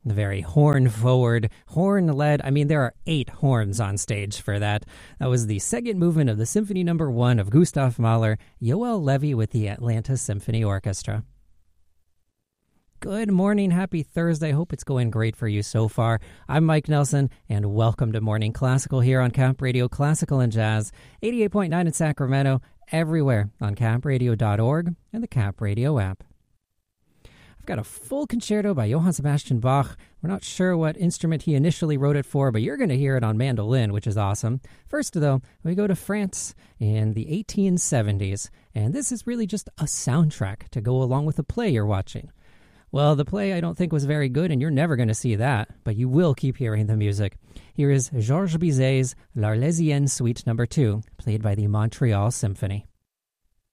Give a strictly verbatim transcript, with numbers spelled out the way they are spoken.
Very horn-forward, horn-led. I mean, there are eight horns on stage for that. That was the second movement of the Symphony Number One of Gustav Mahler, Joel Levy with the Atlanta Symphony Orchestra. Good morning. Happy Thursday. Hope it's going great for you so far. I'm Mike Nelson, and welcome to Morning Classical here on Camp Radio Classical and Jazz, eighty-eight point nine in Sacramento, everywhere on camp radio dot org and the Camp Radio app. I've got a full concerto by Johann Sebastian Bach. We're not sure what instrument he initially wrote it for, but you're going to hear it on mandolin, which is awesome. First, though, we go to France in the eighteen seventies, and this is really just a soundtrack to go along with the play you're watching. Well, the play I don't think was very good, and you're never going to see that, but you will keep hearing the music. Here is Georges Bizet's L'Arlésienne Suite Number two, played by the Montreal Symphony.